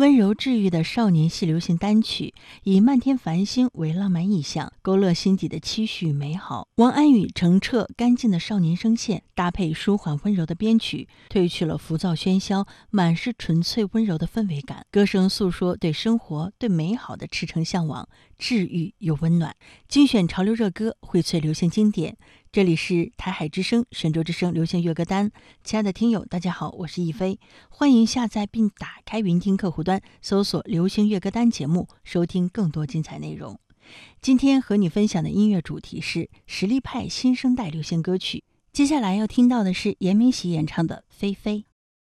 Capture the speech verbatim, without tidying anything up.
温柔治愈的少年系流行单曲，以漫天繁星为浪漫意象，勾勒心底的期许与美好。王安宇澄澈干净的少年声线，搭配舒缓温柔的编曲，褪去了浮躁喧嚣，满是纯粹温柔的氛围感。歌声诉说对生活、对美好的赤诚向往，治愈又温暖。精选潮流热歌，荟萃流行经典。这里是台海之声、神州之声流行乐歌单。亲爱的听友，大家好，我是亦菲，欢迎下载并打开云听客户端，搜索流行乐歌单节目，收听更多精彩内容。今天和你分享的音乐主题是实力派新生代流行歌曲。接下来要听到的是严明喜演唱的《菲菲》。